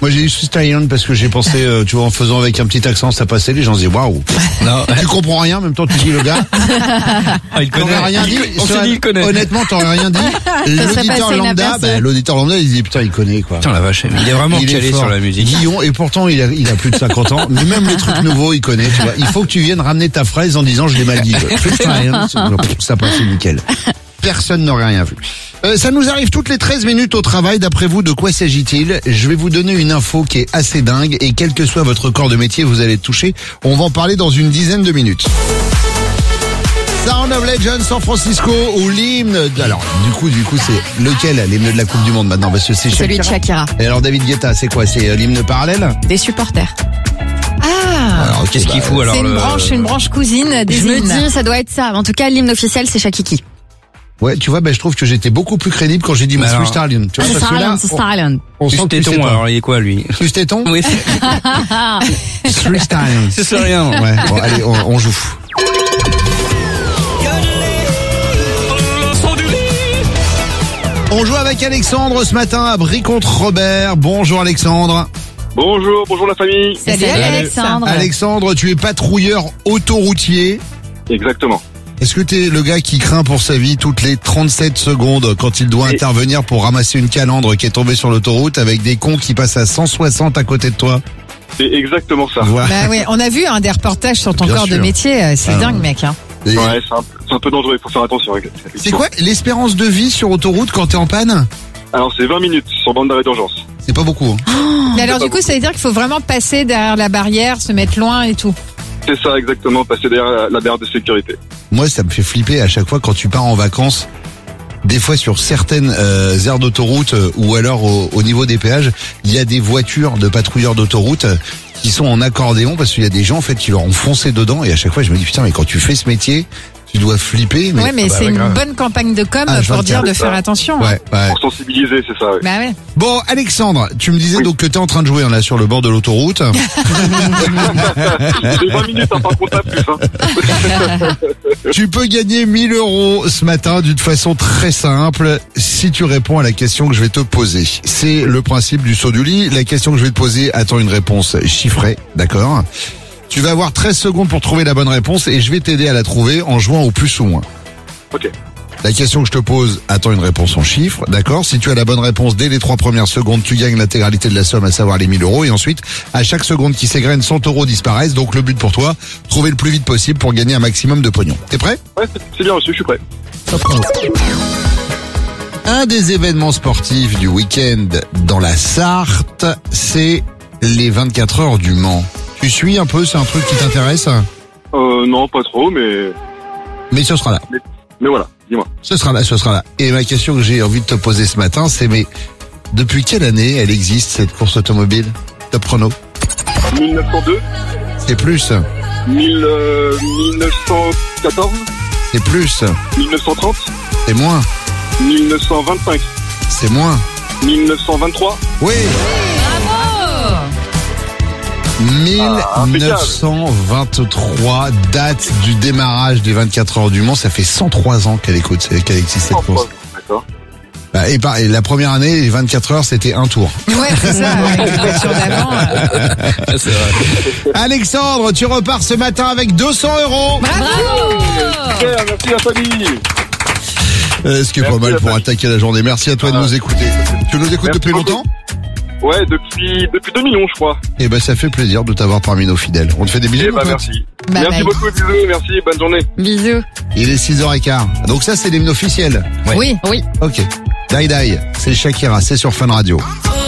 Moi j'ai eu Stallion parce que j'ai pensé, tu vois, en faisant avec un petit accent, ça passait, les gens se disaient waouh. Tu comprends rien, en même temps tu dis le gars. Il connaît. T'aurais rien dit. On s'est dit il connaît. Honnêtement, t'aurais rien dit. L'auditeur lambda, il disait putain, il connaît quoi. Putain la vache, il est vraiment calé sur la musique. Guillon, et pourtant il a plus de 50 ans, mais même les trucs nouveaux il connaît, tu vois. Il faut que tu viennes ramener ta fraise en disant je l'ai mal dit. Ça passe nickel. Personne n'aurait rien vu. Ça nous arrive toutes les 13 minutes au travail. D'après vous, de quoi s'agit-il? Je vais vous donner une info qui est assez dingue et quel que soit votre corps de métier, vous allez toucher. On va en parler dans une dizaine de minutes. Sound of Legend, San Francisco ou l'hymne. Alors, du coup, c'est lequel l'hymne de la Coupe du Monde maintenant? Parce que c'est celui de Shakira. Et alors, David Guetta, c'est quoi? C'est l'hymne parallèle? Des supporters. Alors, qu'est-ce qu'il fout alors? C'est une branche cousine des hymnes. Je me dis, ça doit être ça. En tout cas, l'hymne officiel, c'est Shakiki. Ouais, tu vois, je trouve que j'étais beaucoup plus crédible quand j'ai dit moi Swiss Stallion. Tu vois, parce que là, on sent que Téton, alors il est quoi lui? Swiss Téton? Oui. Swiss Stallion. C'est rien. Ouais, bon, allez, on joue. On joue avec Alexandre ce matin à Brie-contre-Robert. Bonjour Alexandre. Bonjour la famille. Salut Alexandre. Alexandre, tu es patrouilleur autoroutier. Exactement. Est-ce que t'es le gars qui craint pour sa vie toutes les 37 secondes quand il doit intervenir pour ramasser une calandre qui est tombée sur l'autoroute avec des cons qui passent à 160 à côté de toi? C'est exactement ça. Voilà. Bah oui, on a vu des reportages sur ton Bien corps sûr. de métier, c'est dingue mec. Hein. Et Ouais, c'est un peu dangereux, il faut faire attention. c'est quoi l'espérance de vie sur autoroute quand t'es en panne? Alors c'est 20 minutes sur bande d'arrêt d'urgence. C'est pas beaucoup. Mais alors du coup, ça veut dire qu'il faut vraiment passer derrière la barrière, se mettre loin et tout. C'est ça exactement, passer derrière la barrière de sécurité. Moi, ça me fait flipper à chaque fois quand tu pars en vacances. Des fois, sur certaines aires d'autoroute ou alors au niveau des péages, il y a des voitures de patrouilleurs d'autoroute qui sont en accordéon parce qu'il y a des gens en fait qui leur ont foncé dedans et à chaque fois, je me dis putain, mais quand tu fais ce métier, tu dois flipper. Mais, Ouais, mais c'est une bonne campagne de com pour dire de faire attention. Ouais. Pour sensibiliser, c'est ça. Ouais. Bah ouais. Bon, Alexandre, tu me disais donc que t'es en train de jouer là sur le bord de l'autoroute. C'est 20 minutes, par contre, à plus. Tu peux gagner 1 000 € ce matin d'une façon très simple si tu réponds à la question que je vais te poser. C'est le principe du saut du lit. La question que je vais te poser attend une réponse chiffrée, d'accord? Tu vas avoir 13 secondes pour trouver la bonne réponse et je vais t'aider à la trouver en jouant au plus ou moins. Ok. La question que je te pose attend une réponse en chiffres, d'accord? Si tu as la bonne réponse dès les 3 premières secondes, tu gagnes l'intégralité de la somme, à savoir les 1 000 € et ensuite, à chaque seconde qui s'égrène, 100 € disparaissent. Donc le but pour toi, trouver le plus vite possible pour gagner un maximum de pognon. T'es prêt? Ouais, c'est bien reçu, je suis prêt. Un des événements sportifs du week-end dans la Sarthe, c'est les 24 heures du Mans. Tu suis un peu, c'est un truc qui t'intéresse? Non, pas trop, mais Ce sera là. Mais voilà, dis-moi. Ce sera là. Et ma question que j'ai envie de te poser ce matin, c'est mais depuis quelle année elle existe cette course automobile? Top chrono. 1902, C'est plus. 1914, C'est plus. 1930, C'est moins. 1925, C'est moins. 1923. Oui. Bravo. 1923, date du démarrage des 24 heures du Mans. Ça fait 103 ans qu'elle existe cette course. D'accord. Et la première année, les 24 heures, c'était un tour. Ouais, c'est ça, avec les voitures d'avant. C'est vrai. Alexandre, tu repars ce matin avec 200 €. Bravo. Super, merci la famille. Ce qui est pas mal pour attaquer la journée. Merci à toi de nous écouter. Tu nous écoutes Merci depuis beaucoup. longtemps? Ouais, depuis 2011, je crois. Eh ben, ça fait plaisir de t'avoir parmi nos fidèles. On te fait des bisous. Eh ben, mon pote. merci. Bye Merci bye. beaucoup, bisous, merci, bonne journée. Bisous. Il est 6h15. Donc ça, c'est l'hymne officiel. Ouais. Oui. Ok. Die Die, c'est Shakira, c'est sur Fun Radio.